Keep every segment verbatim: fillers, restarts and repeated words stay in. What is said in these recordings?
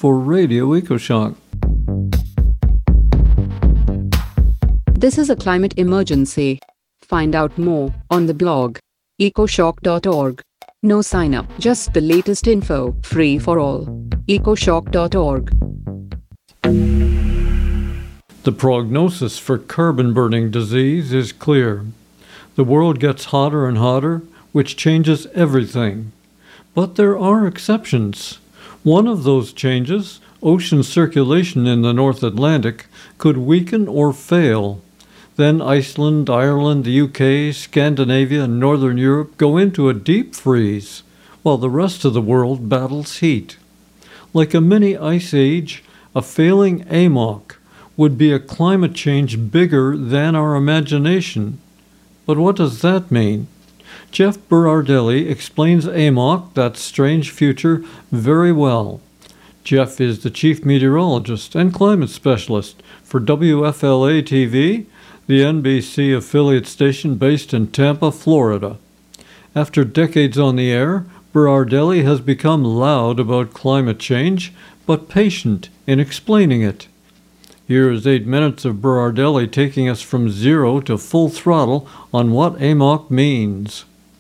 for Radio EcoShock. This is a climate emergency. Find out more on the blog ecoshock dot org. No sign up, just the latest info, free for all. ecoshock dot org. The prognosis for carbon-burning disease is clear. The world gets hotter and hotter, which changes everything. But there are exceptions. One of those changes, ocean circulation in the North Atlantic, could weaken or fail. Then Iceland, Ireland, the U K, Scandinavia, and Northern Europe go into a deep freeze, while the rest of the world battles heat. Like a mini ice age, a failing A M O C would be a climate change bigger than our imagination. But what does that mean? Jeff Berardelli explains A M O C, that strange future, very well. Jeff is the chief meteorologist and climate specialist for W F L A T V, the N B C affiliate station based in Tampa, Florida. After decades on the air, Berardelli has become loud about climate change, but patient in explaining it. Here is eight minutes of Berardelli taking us from zero to full throttle on what A M O C means.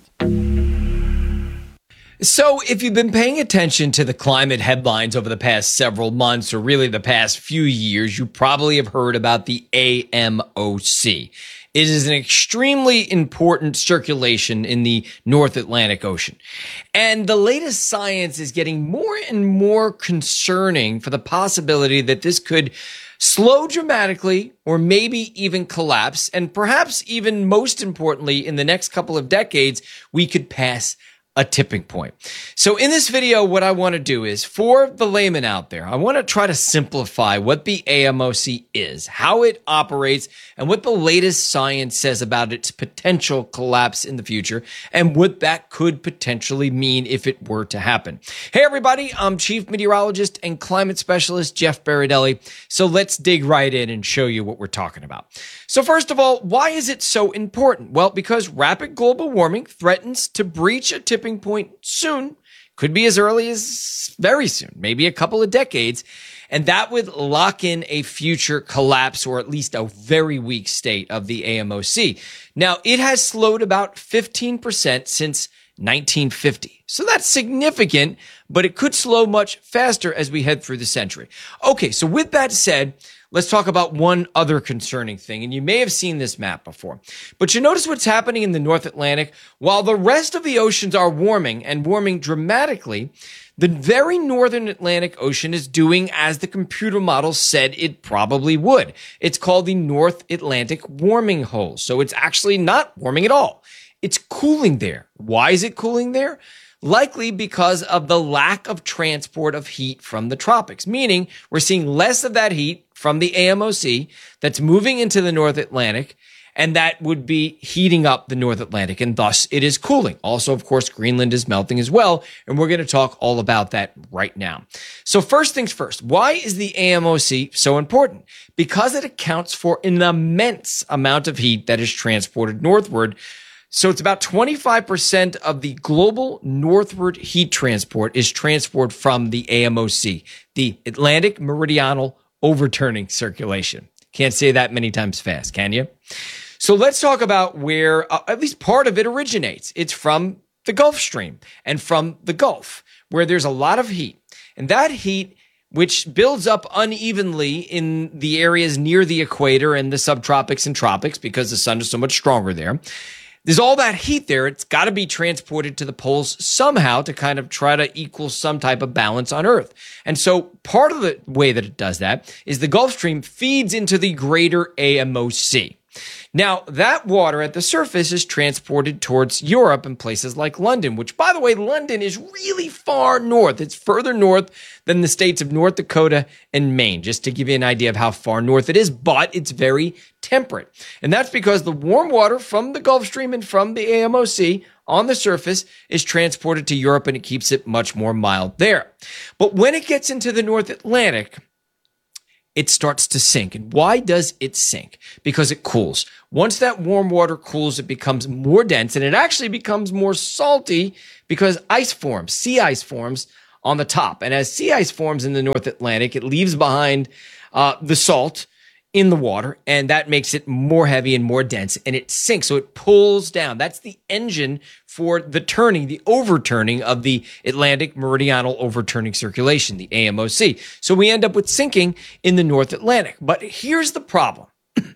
So if you've been paying attention to the climate headlines over the past several months, or really the past few years, you probably have heard about the A M O C. It is an extremely important circulation in the North Atlantic Ocean. And the latest science is getting more and more concerning for the possibility that this could slow dramatically or maybe even collapse. And perhaps even most importantly, in the next couple of decades, we could pass a tipping point. So in this video, what I want to do is, for the layman out there, I want to try to simplify what the A M O C is, how it operates, and what the latest science says about its potential collapse in the future, and what that could potentially mean if it were to happen. Hey everybody, I'm Chief Meteorologist and Climate Specialist Jeff Berardelli. So let's dig right in and show you what we're talking about. So first of all, why is it so important? Well, because rapid global warming threatens to breach a tipping point soon, could be as early as very soon, maybe a couple of decades, and that would lock in a future collapse or at least a very weak state of the A M O C. Now, it has slowed about fifteen percent since nineteen fifty. So that's significant, but it could slow much faster as we head through the century. Okay, so with that said, let's talk about one other concerning thing, and you may have seen this map before. But you notice what's happening in the North Atlantic? While the rest of the oceans are warming and warming dramatically, the very northern Atlantic Ocean is doing as the computer model said it probably would. It's called the North Atlantic warming hole. So it's actually not warming at all. It's cooling there. Why is it cooling there? Likely because of the lack of transport of heat from the tropics, meaning we're seeing less of that heat from the A M O C that's moving into the North Atlantic, and that would be heating up the North Atlantic, and thus it is cooling. Also, of course, Greenland is melting as well, and we're going to talk all about that right now. So first things first, why is the A M O C so important? Because it accounts for an immense amount of heat that is transported northward. So it's about twenty-five percent of the global northward heat transport is transported from the A M O C, the Atlantic Meridional Overturning Circulation. Can't say that many times fast, can you? So let's talk about where uh, at least part of it originates. It's from the Gulf Stream and from the Gulf, where there's a lot of heat. And that heat, which builds up unevenly in the areas near the equator and the subtropics and tropics because the sun is so much stronger there. There's all that heat there. It's got to be transported to the poles somehow to kind of try to equal some type of balance on Earth. And so part of the way that it does that is the Gulf Stream feeds into the greater A M O C. Now, that water at the surface is transported towards Europe and places like London, which, by the way, London is really far north. It's further north than the states of North Dakota and Maine, just to give you an idea of how far north it is, but it's very temperate. And that's because the warm water from the Gulf Stream and from the A M O C on the surface is transported to Europe, and it keeps it much more mild there. But when it gets into the North Atlantic, it starts to sink. And why does it sink? Because it cools. Once that warm water cools, it becomes more dense, and it actually becomes more salty because ice forms, sea ice forms on the top. And as sea ice forms in the North Atlantic, it leaves behind uh, the salt in the water, and that makes it more heavy and more dense, and it sinks. So it pulls down. That's the engine for the turning, the overturning of the Atlantic Meridional Overturning Circulation, the A M O C. So we end up with sinking in the North Atlantic. But here's the problem.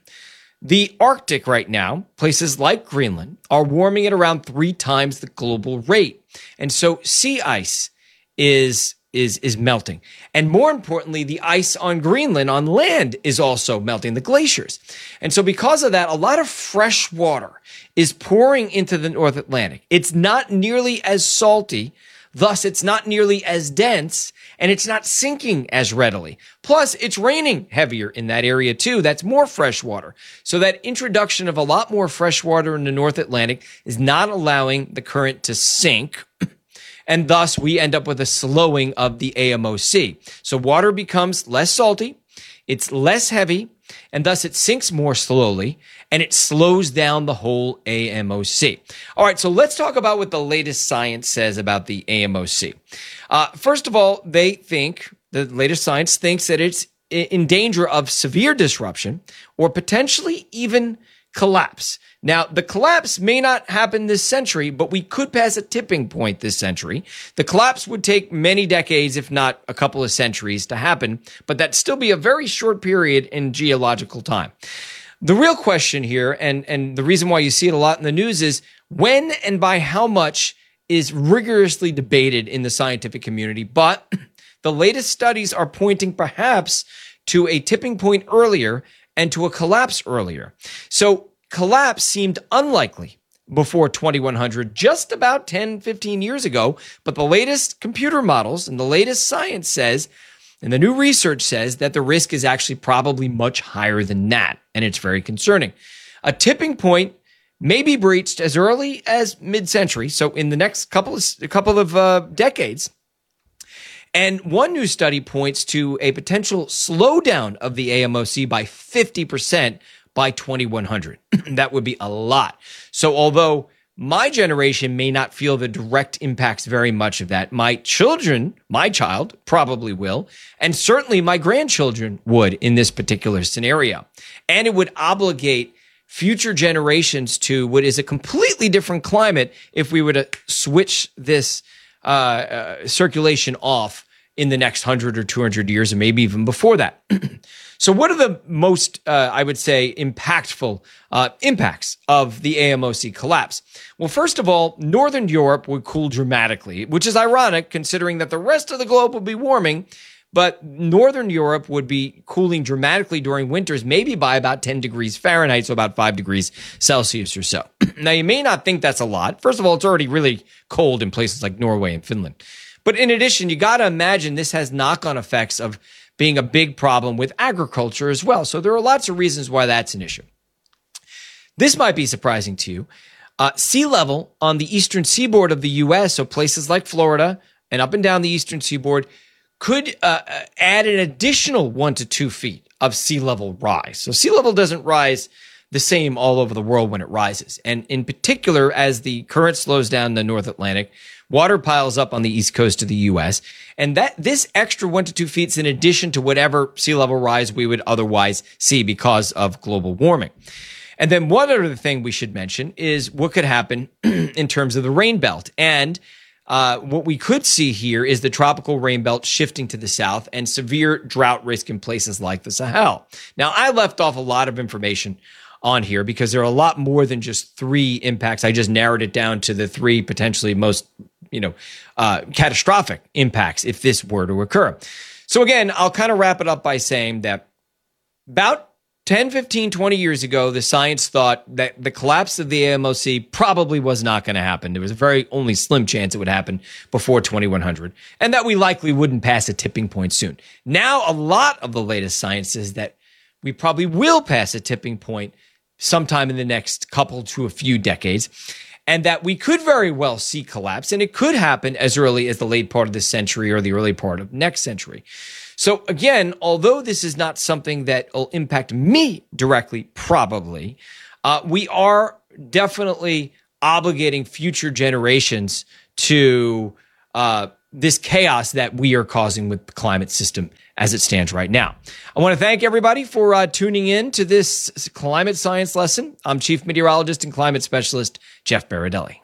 The Arctic right now, places like Greenland, are warming at around three times the global rate. And so sea ice is is is melting. And more importantly, the ice on Greenland on land is also melting, the glaciers. And so because of that, a lot of fresh water is pouring into the North Atlantic. It's not nearly as salty, thus it's not nearly as dense, and it's not sinking as readily. Plus, it's raining heavier in that area too. That's more fresh water. So that introduction of a lot more fresh water in the North Atlantic is not allowing the current to sink. And thus, we end up with a slowing of the A M O C. So water becomes less salty, it's less heavy, and thus it sinks more slowly, and it slows down the whole A M O C. All right, so let's talk about what the latest science says about the A M O C. Uh, first of all, they think, the latest science thinks that it's in danger of severe disruption or potentially even collapse. Now, the collapse may not happen this century, but we could pass a tipping point this century. The collapse would take many decades, if not a couple of centuries, to happen, but that'd still be a very short period in geological time. The real question here, and, and the reason why you see it a lot in the news, is when and by how much is rigorously debated in the scientific community, but the latest studies are pointing perhaps to a tipping point earlier and to a collapse earlier. So collapse seemed unlikely before twenty-one hundred, just about ten, fifteen years ago. But the latest computer models and the latest science says, and the new research says, that the risk is actually probably much higher than that. And it's very concerning. A tipping point may be breached as early as mid-century, so in the next couple of, a couple of uh, decades. And one new study points to a potential slowdown of the A M O C by fifty percent by twenty-one hundred. That would be a lot. So although my generation may not feel the direct impacts very much of that, my children, my child probably will, and certainly my grandchildren would in this particular scenario. And it would obligate future generations to what is a completely different climate if we were to switch this uh, uh, circulation off in the next one hundred or two hundred years, and maybe even before that. So what are the most, uh, I would say, impactful uh, impacts of the A M O C collapse? Well, first of all, Northern Europe would cool dramatically, which is ironic considering that the rest of the globe will be warming, but Northern Europe would be cooling dramatically during winters, maybe by about ten degrees Fahrenheit, so about five degrees Celsius or so. Now, you may not think that's a lot. First of all, it's already really cold in places like Norway and Finland. But in addition, you got to imagine this has knock-on effects of being a big problem with agriculture as well. So there are lots of reasons why that's an issue. This might be surprising to you. Uh, sea level on the eastern seaboard of the U S, so places like Florida and up and down the eastern seaboard, could uh, add an additional one to two feet of sea level rise. So sea level doesn't rise the same all over the world when it rises. And in particular, as the current slows down in the North Atlantic, water piles up on the east coast of the U S. And that this extra one to two feet is in addition to whatever sea level rise we would otherwise see because of global warming. And then one other thing we should mention is what could happen in terms of the rain belt. And uh, what we could see here is the tropical rain belt shifting to the south and severe drought risk in places like the Sahel. Now, I left off a lot of information on here because there are a lot more than just three impacts. I just narrowed it down to the three potentially most, you know, uh, catastrophic impacts if this were to occur. So again, I'll kind of wrap it up by saying that about ten, fifteen, twenty years ago, the science thought that the collapse of the A M O C probably was not going to happen. There was a very only slim chance it would happen before twenty-one hundred, and that we likely wouldn't pass a tipping point soon. Now, a lot of the latest science says that we probably will pass a tipping point sometime in the next couple to a few decades, and that we could very well see collapse, and it could happen as early as the late part of this century or the early part of next century. So again, although this is not something that will impact me directly, probably, uh, we are definitely obligating future generations to uh, this chaos that we are causing with the climate system as it stands right now. I want to thank everybody for uh, tuning in to this climate science lesson. I'm Chief Meteorologist and Climate Specialist Jeff Baradelli.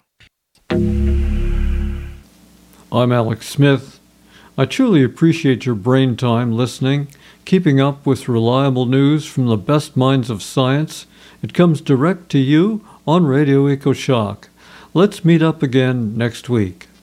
I'm Alex Smith. I truly appreciate your brain time listening, keeping up with reliable news from the best minds of science. It comes direct to you on Radio EcoShock. Let's meet up again next week.